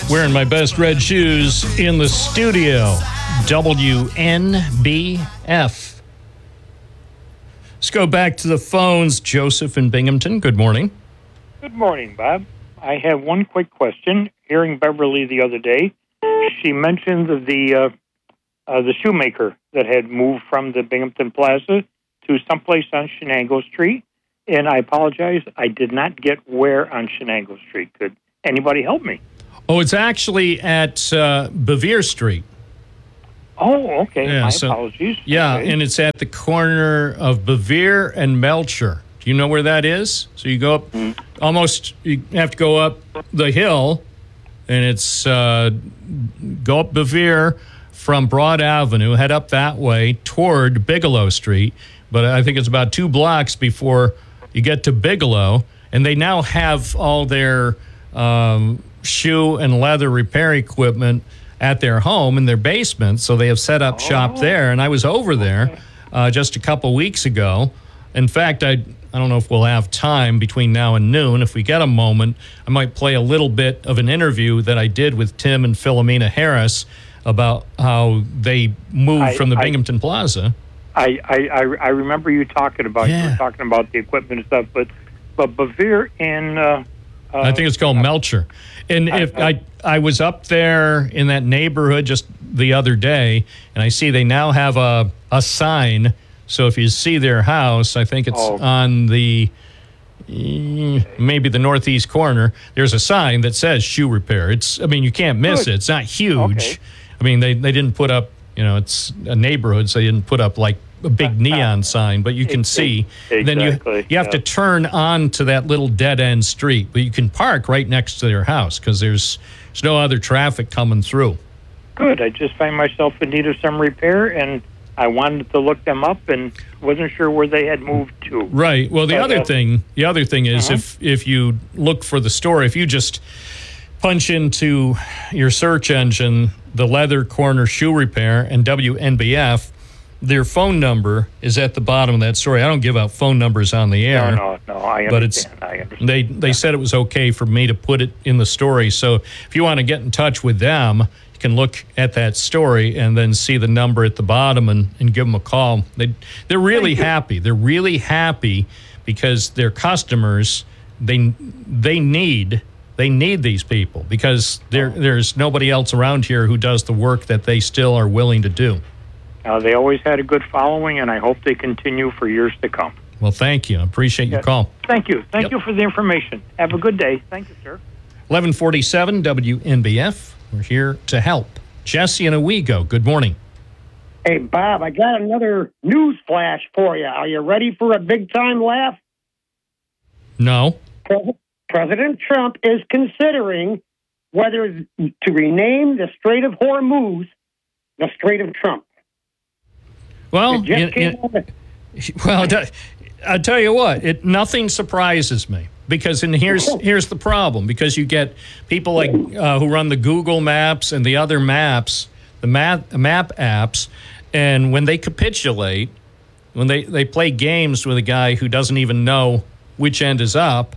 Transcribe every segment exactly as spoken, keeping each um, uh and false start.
Wearing my best red shoes in the studio. W N B F. Let's go back to the phones. Joseph in Binghamton, good morning. Good morning, Bob. I have one quick question. Hearing Beverly the other day, she mentioned the uh, uh, the shoemaker that had moved from the Binghamton Plaza to someplace on Shenango Street. And I apologize, I did not get where on Shenango Street. Could anybody help me? Oh, it's actually at uh, Bevere Street. Oh, okay. Yeah, My so, apologies. Yeah, okay. and it's at the corner of Bevere and Melcher. Do you know where that is? So you go up, mm. almost, you have to go up the hill, and it's uh, go up Bevere from Broad Avenue, head up that way toward Bigelow Street. But I think it's about two blocks before you get to Bigelow, and they now have all their um, shoe and leather repair equipment at their home in their basement, so they have set up oh. shop there. And I was over there uh, just a couple weeks ago. In fact, I I don't know if we'll have time between now and noon. If we get a moment, I might play a little bit of an interview that I did with Tim and Philomena Harris about how they moved I, from the I, Binghamton Plaza. I, I, I remember you talking about yeah. you were talking about the equipment and stuff, but but Bevere and uh, uh, I think it's called uh, Melcher. And I, if I, I I was up there in that neighborhood just the other day, and I see they now have a a sign. So if you see their house, I think it's oh. on the maybe the northeast corner. There's a sign that says shoe repair. It's I mean you can't miss Good. it. It's not huge. Okay. I mean they they didn't put up, you know, it's a neighborhood, so they didn't put up like a big neon sign, but you can see. Exactly. Then you you have yeah. to turn on to that little dead end street, but you can park right next to their house because there's there's no other traffic coming through. Good. I just find myself in need of some repair, and I wanted to look them up and wasn't sure where they had moved to. Right. Well, the but, other uh, thing, the other thing is, uh-huh. if if you look for the store, if you just punch into your search engine the Leather Corner Shoe Repair and W N B F, their phone number is at the bottom of that story. I don't give out phone numbers on the air. No, no, no. I understand. But it's, I understand. They they said it was okay for me to put it in the story. So if you want to get in touch with them, you can look at that story and then see the number at the bottom and, and give them a call. They, they're really happy. They're really happy because their customers, they they need they need these people because there there's nobody else around here who does the work that they still are willing to do. Uh, they always had a good following, and I hope they continue for years to come. Well, thank you. I appreciate your yes. call. Thank you. Thank yep. you for the information. Have a good day. Thank you, sir. eleven forty-seven W N B F. We're here to help. Jesse and Owego, good morning. Hey, Bob, I got another news flash for you. Are you ready for a big-time laugh? No. Pre- President Trump is considering whether to rename the Strait of Hormuz the Strait of Trump. Well, you, you, well, I'll tell you what, it nothing surprises me because, and here's here's the problem, because you get people like uh, who run the Google Maps and the other maps, the map map apps, and when they capitulate, when they, they play games with a guy who doesn't even know which end is up,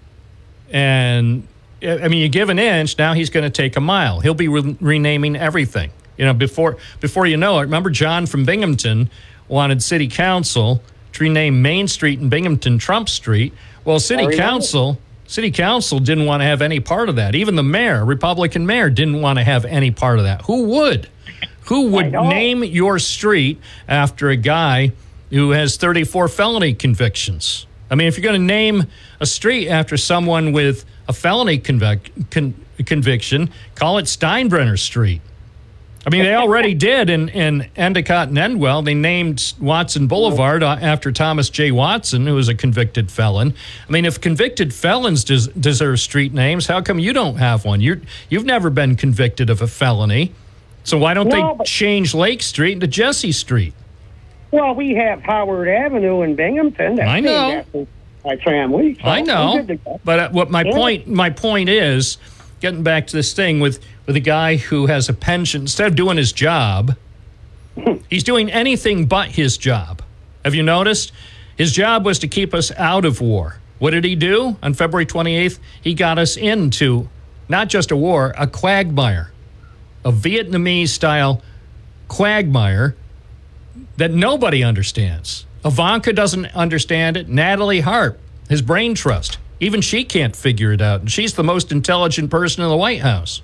and I mean, you give an inch, now he's going to take a mile. He'll be re- renaming everything. You know, before before you know it, remember John from Binghamton wanted City Council to rename Main Street in Binghamton Trump Street. Well, City Council City Council didn't want to have any part of that. Even the mayor, Republican mayor, didn't want to have any part of that. Who would? Who would name your street after a guy who has thirty-four felony convictions? I mean, if you're going to name a street after someone with a felony convic- con- conviction, call it Steinbrenner Street. I mean, they already did in, in Endicott and Endwell. They named Watson Boulevard after Thomas J. Watson, who was a convicted felon. I mean, if convicted felons des- deserve street names, how come you don't have one? You're, you've never been convicted of a felony. So why don't no, they change Lake Street into Jesse Street? Well, we have Howard Avenue in Binghamton. That's I know. My family. So I know. But uh, what my yeah. point my point is, getting back to this thing with, with a guy who has a pension, instead of doing his job, he's doing anything but his job. Have you noticed? His job was to keep us out of war. What did he do? On February twenty-eighth, he got us into not just a war, a quagmire, a Vietnamese-style quagmire that nobody understands. Ivanka doesn't understand it. Natalie Harp, his brain trust, even she can't figure it out. And she's the most intelligent person in the White House.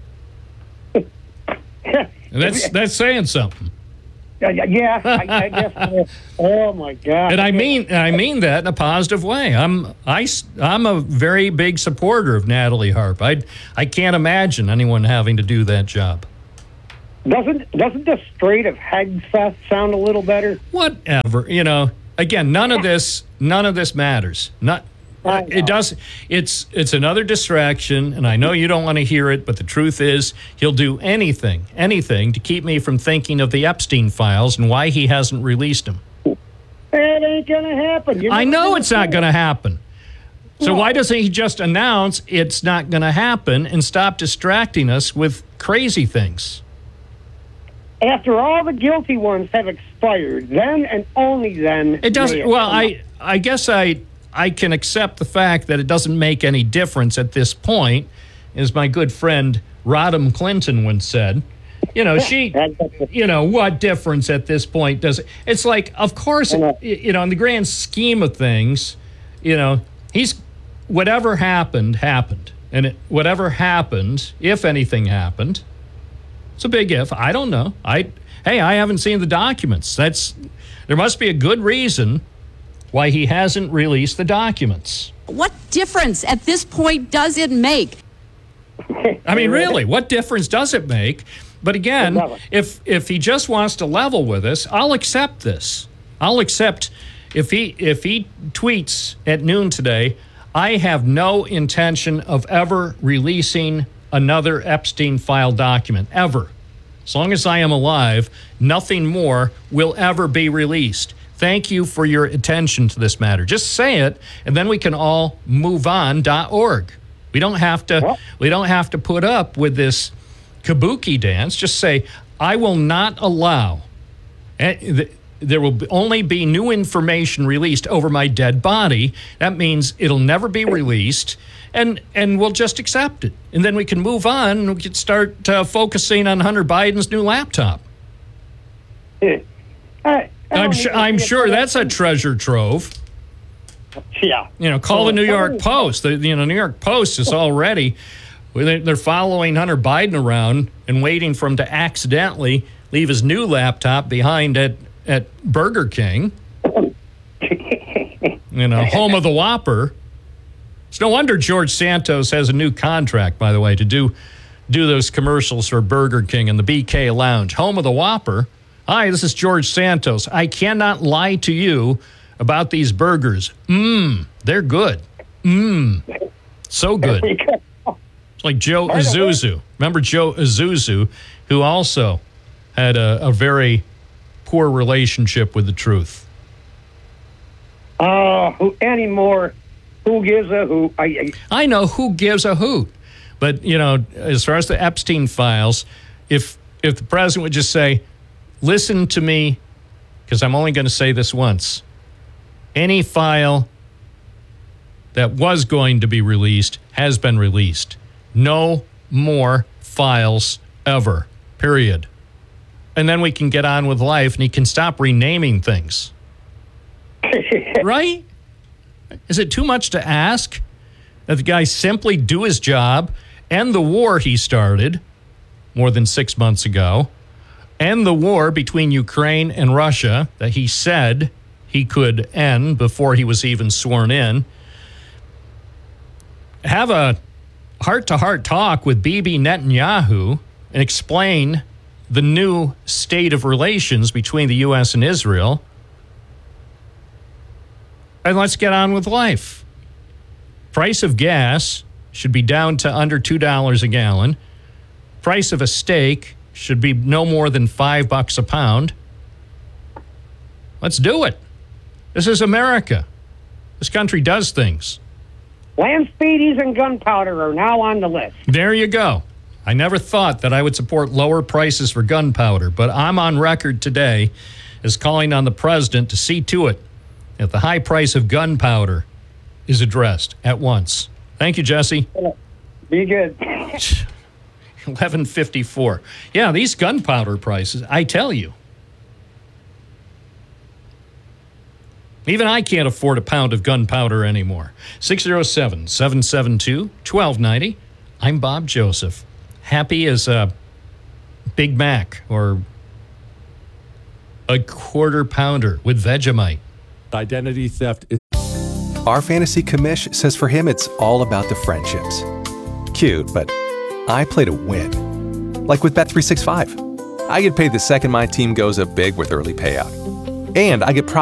And that's that's saying something. Yeah, yeah, I, I guess. Uh, oh my God! And I mean, I mean that in a positive way. I'm I I'm a very big supporter of Natalie Harp. I I can't imagine anyone having to do that job. Doesn't doesn't the Strait of Hagfest sound a little better? Whatever, you know. Again, none of this none of this matters. Not. It does. It's it's another distraction, and I know you don't want to hear it, but the truth is, he'll do anything, anything to keep me from thinking of the Epstein files and why he hasn't released them. It ain't gonna happen. You're I know gonna it's not going to happen. So No. why doesn't he just announce it's not going to happen and stop distracting us with crazy things? After all the guilty ones have expired, then and only then. It doesn't. may it Well, come I I guess I. I can accept the fact that it doesn't make any difference at this point, as my good friend Rodham Clinton once said. You know, she, you know, what difference at this point does it? It's like, of course, you know, in the grand scheme of things, you know, he's, whatever happened, happened. And it, whatever happened, if anything happened, it's a big if. I don't know. I, hey, I haven't seen the documents. That's, there must be a good reason why he hasn't released the documents. What difference at this point does it make? I mean, really, what difference does it make? But again, if if he just wants to level with us, I'll accept this. I'll accept if he if he tweets at noon today, I have no intention of ever releasing another Epstein file document, ever. As long as I am alive, nothing more will ever be released. Thank you for your attention to this matter. Just say it, and then we can all move on dot org. We don't have to Well, we don't have to put up with this kabuki dance. Just say, I will not allow, there will only be new information released over my dead body. That means it'll never be released, and and we'll just accept it. And then we can move on, and we can start uh, focusing on Hunter Biden's new laptop. I, I I'm don't sure. even I'm see it sure for that's a that. treasure trove. Yeah. You know, call the New York Post. The you know New York Post is already they're following Hunter Biden around and waiting for him to accidentally leave his new laptop behind at at Burger King. You know, home of the Whopper. It's no wonder George Santos has a new contract, by the way, to do do those commercials for Burger King and the B K Lounge, home of the Whopper. Hi, this is George Santos. I cannot lie to you about these burgers. Mmm, they're good. Mmm, so good. It's like Joe Isuzu. Remember Joe Isuzu, who also had a, a very poor relationship with the truth. Oh, who anymore? Who gives a hoot? I, I, I know who gives a hoot. But, you know, as far as the Epstein files, if if the president would just say, listen to me, because I'm only going to say this once. Any file that was going to be released has been released. No more files ever, period. And then we can get on with life, and he can stop renaming things. Right? Is it too much to ask that the guy simply do his job, end the war he started more than six months ago, end the war between Ukraine and Russia that he said he could end before he was even sworn in, have a heart-to-heart talk with Bibi Netanyahu and explain the new state of relations between the U S and Israel, and let's get on with life. Price of gas should be down to under two dollars a gallon. Price of a steak should be no more than five bucks a pound. Let's do it. This is America. This country does things. land speedies and gunpowder are now on the list. There you go. I never thought that I would support lower prices for gunpowder, but I'm on record today as calling on the president to see to it that the high price of gunpowder is addressed at once. Thank you, Jesse. Be good. eleven fifty-four. Yeah, these gunpowder prices, I tell you. Even I can't afford a pound of gunpowder anymore. six oh seven, seven seven two, one two nine oh. I'm Bob Joseph. Happy as a Big Mac or a quarter pounder with Vegemite. Identity theft. Our fantasy commish says for him it's all about the friendships. Cute, but I play to win. Like with Bet three sixty-five. I get paid the second my team goes up big with early payout. And I get